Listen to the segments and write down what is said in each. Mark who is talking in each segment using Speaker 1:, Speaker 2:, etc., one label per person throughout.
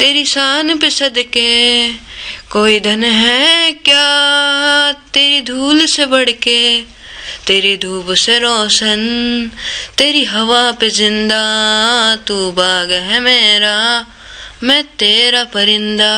Speaker 1: तेरी शान पे सदके कोई धन है क्या, तेरी धूल से बढ़ के, तेरी धूप से रोशन, तेरी हवा पे जिंदा, तू बाग है मेरा, मैं तेरा परिंदा।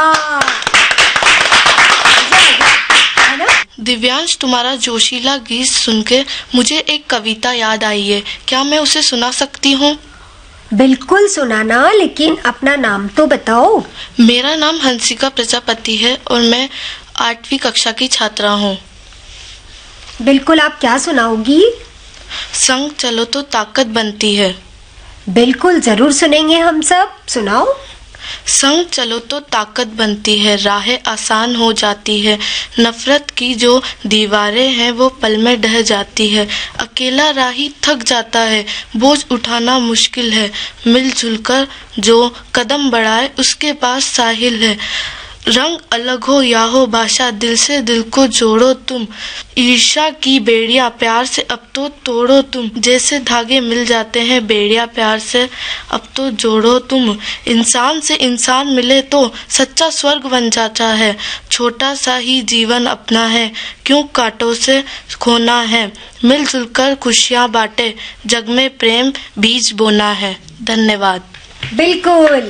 Speaker 2: दिव्यांश, तुम्हारा जोशीला गीत सुनकर मुझे एक कविता याद आई है, क्या मैं उसे सुना सकती हूँ?
Speaker 3: बिल्कुल सुनाना, लेकिन अपना नाम तो बताओ।
Speaker 2: मेरा नाम हंसिका प्रजापति है और मैं 8वीं कक्षा की छात्रा हूँ।
Speaker 3: बिल्कुल, आप क्या सुनाओगी?
Speaker 2: संग चलो तो ताकत बनती है।
Speaker 3: बिल्कुल, जरूर सुनेंगे हम सब, सुनाओ।
Speaker 2: संग चलो तो ताकत बनती है, राहें आसान हो जाती है, नफरत की जो दीवारें हैं वो पल में ढह जाती है, अकेला राही थक जाता है, बोझ उठाना मुश्किल है, मिलजुल कर जो कदम बढ़ाए उसके पास साहिल है, रंग अलग हो या हो भाषा, दिल से दिल को जोड़ो तुम, ईर्ष्या की बेड़ियां प्यार से अब तो तोड़ो तुम, जैसे धागे मिल जाते हैं बेड़ियां प्यार से अब तो जोड़ो तुम, इंसान से इंसान मिले तो सच्चा स्वर्ग बन जाता है, छोटा सा ही जीवन अपना है, क्यों कांटों से खोना है, मिलजुल कर खुशियां बांटे, जग में प्रेम बीज बोना है। धन्यवाद।
Speaker 3: बिल्कुल।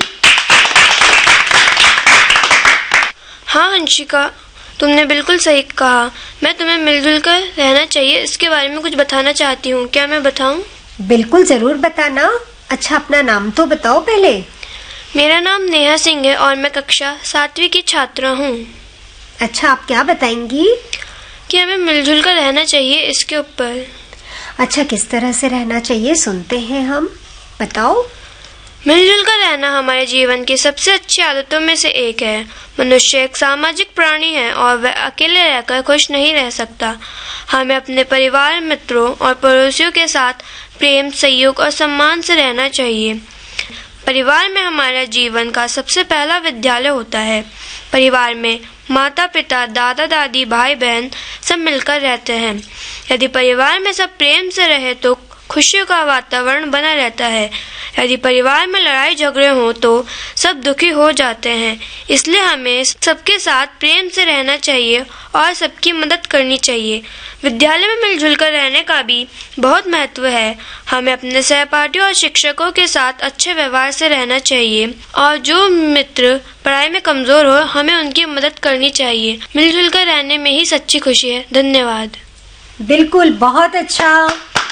Speaker 4: हाँ हंसिका, तुमने बिल्कुल सही कहा। मैं तुम्हें मिलजुल कर रहना चाहिए इसके बारे में कुछ बताना चाहती हूँ। क्या मैं बताऊँ?
Speaker 3: बिल्कुल, जरूर बताना। अच्छा, अपना नाम तो बताओ पहले।
Speaker 4: मेरा नाम नेहा सिंह है और मैं कक्षा 7वीं की छात्रा हूँ।
Speaker 3: अच्छा, आप क्या बताएंगी?
Speaker 4: कि हमें मिलजुल कर रहना चाहिए इसके ऊपर।
Speaker 3: अच्छा, किस तरह से रहना चाहिए सुनते हैं हम, बताओ।
Speaker 4: मिलजुल कर रहना हमारे जीवन की सबसे अच्छी आदतों में से एक है। मनुष्य एक सामाजिक प्राणी है और वह अकेले रहकर खुश नहीं रह सकता। हमें अपने परिवार, मित्रों और पड़ोसियों के साथ प्रेम, सहयोग और सम्मान से रहना चाहिए। परिवार में हमारे जीवन का सबसे पहला विद्यालय होता है। परिवार में माता पिता, दादा दादी, भाई बहन सब मिलकर रहते हैं। यदि परिवार में सब प्रेम से रहे तो खुशियों का वातावरण बना रहता है। यदि परिवार में लड़ाई झगड़े हों तो सब दुखी हो जाते हैं। इसलिए हमें सबके साथ प्रेम से रहना चाहिए और सबकी मदद करनी चाहिए। विद्यालय में मिलजुल कर रहने का भी बहुत महत्व है। हमें अपने सहपाठियों और शिक्षकों के साथ अच्छे व्यवहार से रहना चाहिए और जो मित्र पढ़ाई में कमजोर हो हमें उनकी मदद करनी चाहिए। मिलजुल कर रहने में ही सच्ची खुशी है। धन्यवाद।
Speaker 3: बिल्कुल, बहुत अच्छा।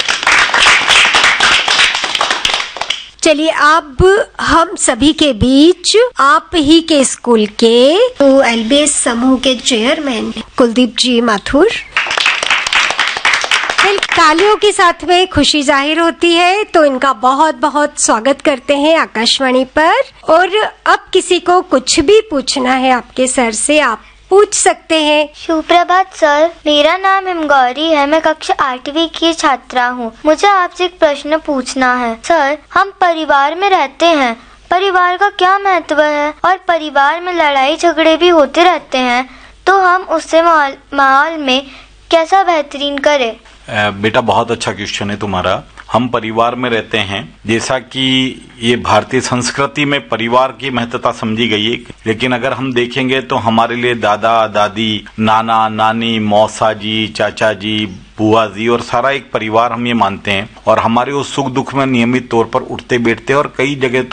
Speaker 3: चलिए, अब हम सभी के बीच आप ही के स्कूल के LBS समूह के चेयरमैन कुलदीप जी माथुर। तालियों के साथ में खुशी जाहिर होती है, तो इनका बहुत बहुत स्वागत करते हैं आकाशवाणी पर। और अब किसी को कुछ भी पूछना है आपके सर से, आप पूछ सकते हैं।
Speaker 5: सुप्रभात सर, मेरा नाम हिमगौरी है, मैं कक्षा 8वीं की छात्रा हूँ। मुझे आपसे एक प्रश्न पूछना है। सर, हम परिवार में रहते हैं, परिवार का क्या महत्व है? और परिवार में लड़ाई झगड़े भी होते रहते हैं, तो हम उससे माहौल में कैसा बेहतरीन करें?
Speaker 6: बेटा, बहुत अच्छा क्वेश्चन है तुम्हारा। हम परिवार में रहते हैं, जैसा कि ये भारतीय संस्कृति में परिवार की महत्वता समझी गई है, लेकिन अगर हम देखेंगे तो हमारे लिए दादा दादी, नाना नानी, मौसा जी, चाचा जी, बुआ जी और सारा एक परिवार हम ये मानते हैं और हमारे उस सुख दुख में नियमित तौर पर उठते बैठते और कई जगह